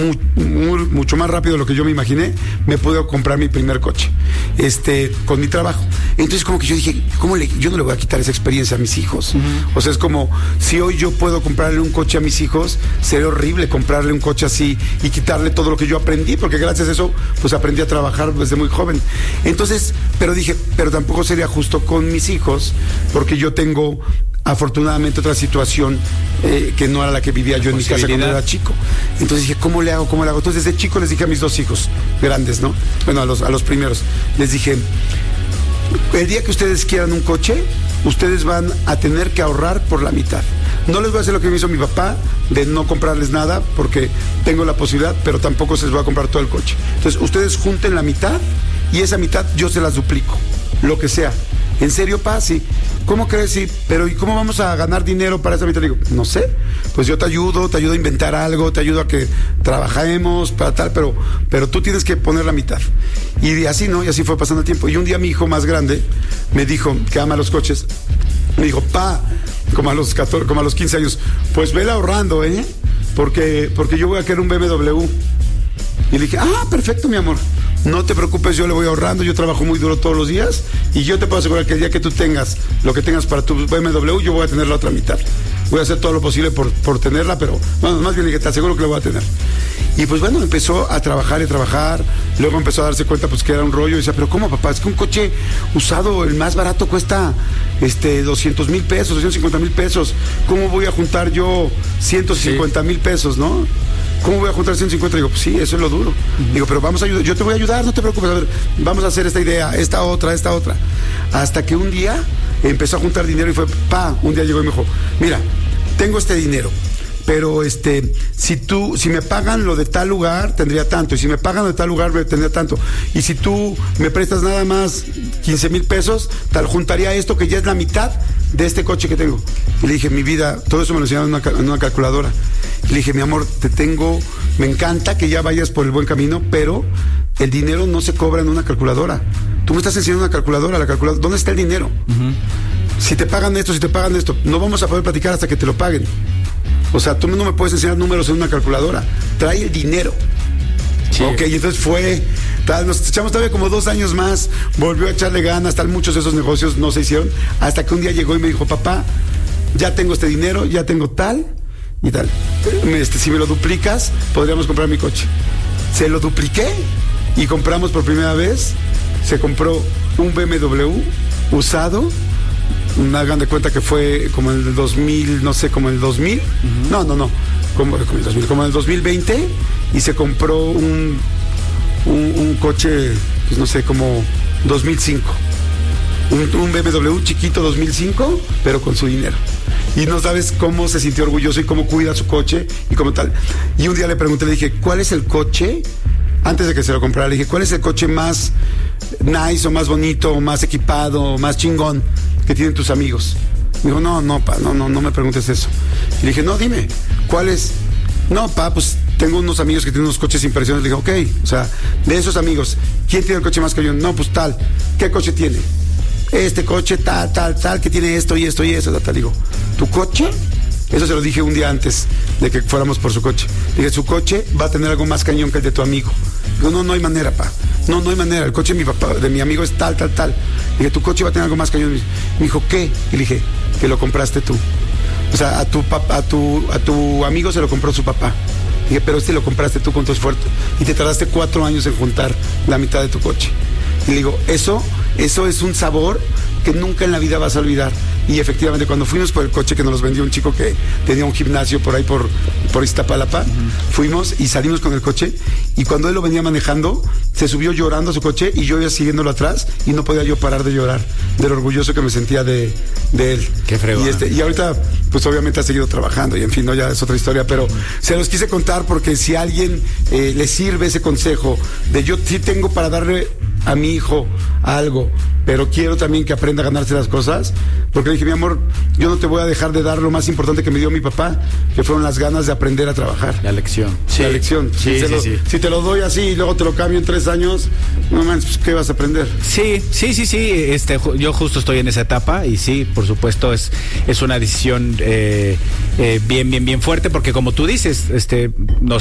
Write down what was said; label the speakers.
Speaker 1: mucho más rápido de lo que yo me imaginé, me pude comprar mi primer coche, con mi trabajo. Entonces como que yo dije, yo no le voy a quitar esa experiencia a mis hijos. O sea, es como, si hoy yo puedo comprarle un coche a mis hijos, sería horrible comprarle un coche así y quitarle todo lo que yo aprendí, porque gracias a eso, pues aprendí a trabajar desde muy joven. Entonces, pero dije, pero tampoco sería justo con mis hijos, porque yo tengo afortunadamente otra situación que no era la que vivía yo en mi casa cuando era chico. Entonces dije, ¿cómo le hago? Entonces desde chico les dije a mis dos hijos grandes, ¿no? Bueno, a los primeros, les dije, el día que ustedes quieran un coche, ustedes van a tener que ahorrar por la mitad. No les voy a hacer lo que me hizo mi papá, de no comprarles nada, porque tengo la posibilidad, pero tampoco se les voy a comprar todo el coche. Entonces ustedes junten la mitad y esa mitad yo se las duplico, lo que sea. ¿En serio, pa? Sí. ¿Cómo crees? Sí. Pero ¿y cómo vamos a ganar dinero para esa mitad? Le digo, no sé. Pues yo te ayudo a inventar algo, te ayudo a que trabajemos para tal, pero tú tienes que poner la mitad. Y así, ¿no? Y así fue pasando el tiempo. Y un día mi hijo más grande me dijo, que ama los coches, me dijo, pa, como a los 15 años, pues vele ahorrando, porque yo voy a querer un BMW. Y le dije, perfecto, mi amor. No te preocupes, yo le voy ahorrando, yo trabajo muy duro todos los días y yo te puedo asegurar que el día que tú tengas lo que tengas para tu BMW, yo voy a tener la otra mitad. Voy a hacer todo lo posible por tenerla, pero bueno, más bien le dije, te aseguro que la voy a tener. Y pues bueno, empezó a trabajar, luego empezó a darse cuenta pues que era un rollo y decía, pero ¿cómo, papá? Es que un coche usado, el más barato cuesta 200,000 pesos, 250,000 pesos. ¿Cómo voy a juntar yo 150,000 pesos, no? ¿Cómo voy a juntar 150? Digo, pues sí, eso es lo duro. Digo, pero vamos a ayudar, yo te voy a ayudar, no te preocupes, a ver, vamos a hacer esta idea, esta otra. Hasta que un día empezó a juntar dinero y fue, un día llegó y me dijo, mira, tengo este dinero, pero si me pagan lo de tal lugar, tendría tanto, y si me pagan lo de tal lugar, tendría tanto, y si tú me prestas nada más 15,000 pesos, tal, juntaría esto que ya es la mitad de este coche que tengo. Y le dije, mi vida, todo eso me lo enseñaron en una calculadora. Y le dije, mi amor, me encanta que ya vayas por el buen camino, pero el dinero no se cobra en una calculadora. Tú me estás enseñando una calculadora, ¿dónde está el dinero? Si te pagan esto, no vamos a poder platicar hasta que te lo paguen. O sea, tú no me puedes enseñar números en una calculadora. Trae el dinero. Sí. Ok, y entonces nos echamos todavía como 2 años más, volvió a echarle ganas, muchos de esos negocios no se hicieron, hasta que un día llegó y me dijo, papá, ya tengo este dinero, ya tengo tal y tal. Si me lo duplicas, podríamos comprar mi coche. Se lo dupliqué y compramos por primera vez, se compró un BMW usado, hagan de cuenta que fue como en el 2000, no sé, como en el 2000, como en el 2020, y se compró un coche, pues no sé, como 2005. Un BMW chiquito 2005, pero con su dinero. Y no sabes cómo se sintió orgulloso y cómo cuida su coche y como tal. Y un día le pregunté, le dije, ¿cuál es el coche? Antes de que se lo comprara, le dije, ¿cuál es el coche más nice o más bonito o más equipado o más chingón que tienen tus amigos? Me dijo, no, pa, no me preguntes eso. Y le dije, no, dime, ¿cuál es? No, pa, pues tengo unos amigos que tienen unos coches impresionantes. Le dije, ok, o sea, de esos amigos, ¿quién tiene el coche más cañón? No, pues tal. ¿Qué coche tiene? Este coche, tal, que tiene esto y esto y eso, tal. Digo, ¿tu coche? Eso se lo dije un día antes de que fuéramos por su coche. Dije, su coche va a tener algo más cañón que el de tu amigo. Digo, no hay manera, pa. No hay manera. El coche de mi papá, de mi amigo es tal. Dije, tu coche va a tener algo más cañón. Me dijo, ¿qué? Y le dije, que lo compraste tú. O sea, a tu amigo se lo compró su papá. Dije, pero lo compraste tú con tu esfuerzo. Y te tardaste 4 años en juntar la mitad de tu coche. Y le digo, eso es un sabor que nunca en la vida vas a olvidar. Y efectivamente, cuando fuimos por el coche que nos los vendió un chico que tenía un gimnasio por ahí por Iztapalapa, fuimos y salimos con el coche, y cuando él lo venía manejando, se subió llorando a su coche y yo iba siguiéndolo atrás y no podía yo parar de llorar, de lo orgulloso que me sentía de él.
Speaker 2: Qué fregón.
Speaker 1: Y ahorita, pues obviamente ha seguido trabajando y en fin, no, ya es otra historia, pero se los quise contar porque si a alguien le sirve ese consejo de yo sí tengo para darle a mi hijo algo, pero quiero también que aprenda a ganarse las cosas, porque le dije, mi amor, yo no te voy a dejar de dar lo más importante que me dio mi papá, que fueron las ganas de aprender a trabajar.
Speaker 2: La lección.
Speaker 1: Sí. La lección.
Speaker 2: Sí.
Speaker 1: Si te lo doy así y luego te lo cambio en 3 años, no manches, pues, ¿qué vas a aprender?
Speaker 2: Sí. Yo justo estoy en esa etapa y sí, por supuesto, es una decisión bien fuerte, porque como tú dices, nos